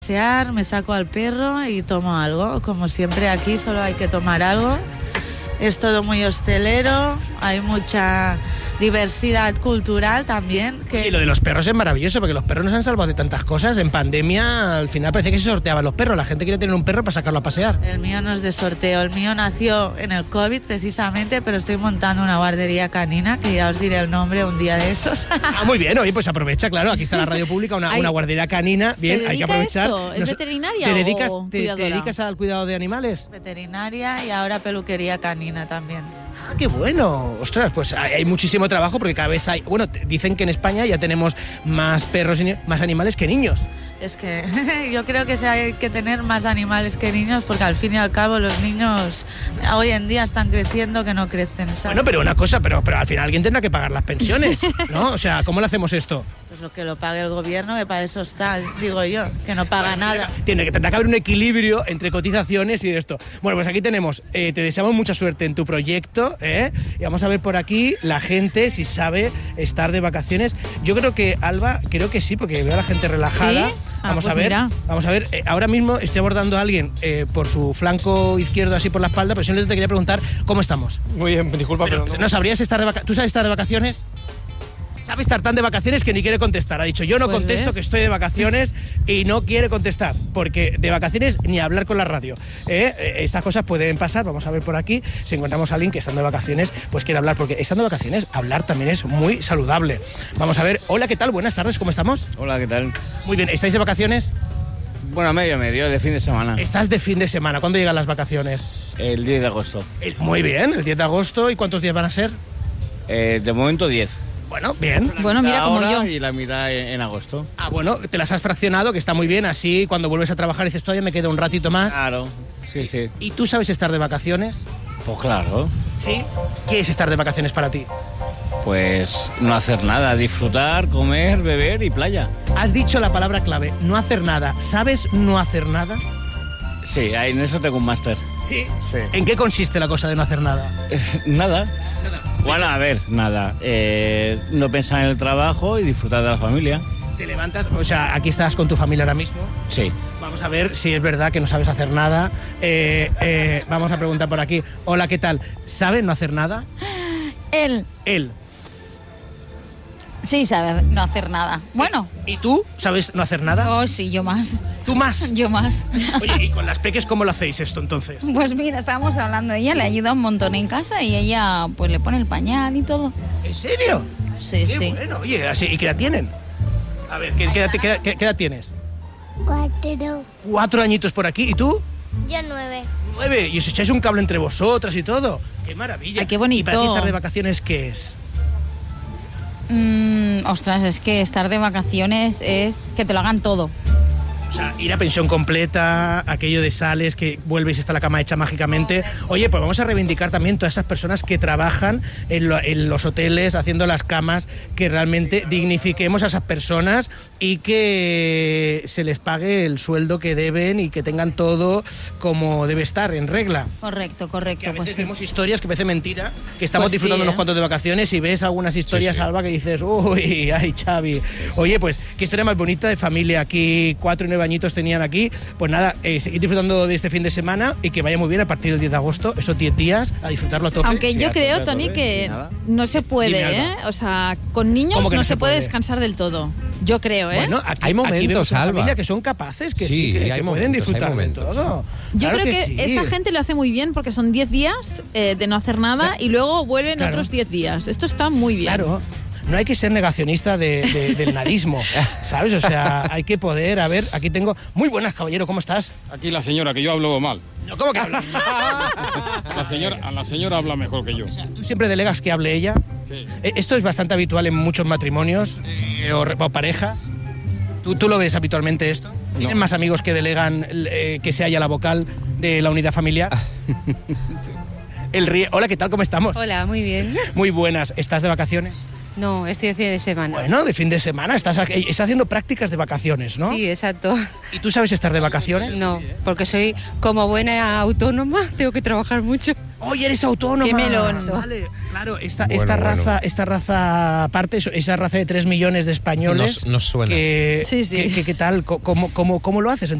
pasear, me saco al perro y tomo algo. Como siempre aquí solo hay que tomar algo. Es todo muy hostelero, hay mucha diversidad cultural también. Y lo de los perros es maravilloso, porque los perros nos han salvado de tantas cosas. En pandemia, al final parece que se sorteaban los perros. La gente quiere tener un perro para sacarlo a pasear. El mío no es de sorteo, el mío nació en el COVID precisamente, pero estoy montando una guardería canina, que ya os diré el nombre un día de esos. Ah, muy bien, oye, pues aprovecha, claro, aquí está la radio pública, una guardería canina. Bien, hay que aprovechar. Esto? ¿Es veterinaria te dedicas al cuidado de animales? Veterinaria y ahora peluquería canina también. Ah, qué bueno. Ostras, pues hay muchísimo trabajo porque cada vez hay... Bueno, dicen que en España ya tenemos más perros y más animales que niños. Es que yo creo que hay que tener más animales que niños, porque al fin y al cabo los niños hoy en día están creciendo que no crecen, ¿sabes? Bueno, pero una cosa, pero al final alguien tendrá que pagar las pensiones, ¿no? O sea, ¿cómo le hacemos esto? Pues lo que lo pague el gobierno, que para eso está, digo yo, que no paga nada. Tendrá que haber un equilibrio entre cotizaciones y esto. Bueno, pues aquí tenemos, te deseamos mucha suerte en tu proyecto, y vamos a ver por aquí la gente si sabe estar de vacaciones. Yo creo que, Alba, creo que sí, porque veo a la gente relajada. ¿Sí? Vamos pues a ver, mira. vamos a ver. Ahora mismo estoy abordando a alguien por su flanco izquierdo, así por la espalda, pero simplemente te quería preguntar cómo estamos. Muy bien, disculpa, pero ¿No sabrías estar de vacaciones? ¿Tú sabes estar de vacaciones? Sabe estar tan de vacaciones que ni quiere contestar. Ha dicho, yo no Pues contesto, ves. que estoy de vacaciones, y no quiere contestar, porque de vacaciones ni hablar con la radio. Estas cosas pueden pasar. Vamos a ver por aquí si encontramos a alguien que estando de vacaciones pues quiere hablar, porque estando de vacaciones hablar también es muy saludable. Vamos a ver. Hola, ¿qué tal? Buenas tardes, ¿cómo estamos? Hola, ¿qué tal? Muy bien, ¿estáis de vacaciones? Bueno, medio, de fin de semana. Estás de fin de semana. ¿Cuándo llegan las vacaciones? El 10 de agosto. Muy bien, el 10 de agosto. ¿Y cuántos días van a ser? De momento 10. Bueno, bien. Bueno, mira, como yo. Y la mitad en agosto. Ah, bueno, te las has fraccionado, que está muy bien. Así, cuando vuelves a trabajar dices, todavía me queda un ratito más. Claro, sí, sí. ¿Y tú sabes estar de vacaciones? Pues claro. ¿Sí? ¿Qué es estar de vacaciones para ti? Pues no hacer nada, disfrutar, comer, beber y playa. Has dicho la palabra clave, no hacer nada. ¿Sabes no hacer nada? Sí, en eso tengo un máster. Sí. Sí. ¿En qué consiste la cosa de no hacer nada? Nada. Bueno, a ver, nada. No pensar en el trabajo y disfrutar de la familia. Te levantas, o sea, aquí estás con tu familia ahora mismo. Sí. Vamos a ver si es verdad que no sabes hacer nada. Vamos a preguntar por aquí. Hola, ¿qué tal? ¿Sabe no hacer nada? Él Él. sí sabe no hacer nada. Bueno. ¿Y tú? ¿Sabes no hacer nada? Oh, sí, yo más. ¿Tú más? Yo más. Oye, ¿y con las peques cómo lo hacéis esto entonces? Pues mira, estábamos hablando, ella le ayuda un montón en casa y ella pues le pone el pañal y todo. ¿En serio? Sí, Qué sí. bueno. Oye, así, ¿y qué edad tienen? A ver, ¿qué edad tienes? 4. 4 añitos por aquí. ¿Y tú? Yo 9. 9. Y os echáis un cable entre vosotras y todo. ¡Qué maravilla! Ay, qué bonito. ¿Y para ti estar de vacaciones qué es? Ostras, es que estar de vacaciones es que te lo hagan todo. O sea, ir a pensión completa, aquello de sales, que vuelves y está la cama hecha mágicamente. Oye, pues vamos a reivindicar también todas esas personas que trabajan en los hoteles, haciendo las camas, que realmente dignifiquemos a esas personas y que se les pague el sueldo que deben y que tengan todo como debe estar, en regla. Correcto, Que a veces pues sí. vemos historias que parece mentira, que estamos Pues sí, disfrutando unos cuantos de vacaciones y ves algunas historias, Alba, que dices, uy, ay, Xavi. Oye, pues qué historia más bonita de familia. Aquí 4 y 9 añitos tenían aquí. Pues nada, seguir disfrutando de este fin de semana y que vaya muy bien a partir del 10 de agosto, esos 10 días, a disfrutarlo a tope. Aunque Sí, yo a creo, tope, a Tony, tope, que y nada. no se Dime, puede, Alba. O sea, con niños ¿Cómo que no se puede descansar del todo. Yo creo, Bueno, aquí, Hay momentos, aquí vemos una Alba. familia que son capaces, que Sí, sí, que hay pueden momentos, disfrutar hay de momentos. todo. Yo Claro creo que sí. esta gente lo hace muy bien porque son 10 días de no hacer nada y luego vuelven Claro. otros 10 días. Esto está muy bien. Claro. No hay que ser negacionista del nadismo, ¿sabes? O sea, hay que poder, a ver, aquí tengo... Muy buenas, caballero, ¿cómo estás? Aquí la señora, que yo hablo mal. No, ¿cómo que hablas? La señora habla mejor que yo. ¿Tú siempre delegas que hable ella? Sí. Esto es bastante habitual en muchos matrimonios o parejas. ¿Tú lo ves habitualmente esto? ¿Tienen más amigos que delegan que sea ella la vocal de la unidad familiar? Hola, ¿qué tal? ¿Cómo estamos? Hola, muy bien. Muy buenas. ¿Estás de vacaciones? No, estoy de fin de semana. Bueno, de fin de semana. Estás haciendo prácticas de vacaciones, ¿no? Sí, exacto. ¿Y tú sabes estar de vacaciones? No, porque soy como buena autónoma, tengo que trabajar mucho. ¡Oye, eres autónoma! ¡Qué melón! Vale, claro, esta Bueno. raza aparte, esa raza de 3 millones de españoles. Nos suena. Sí. ¿Qué tal? ¿Cómo lo haces?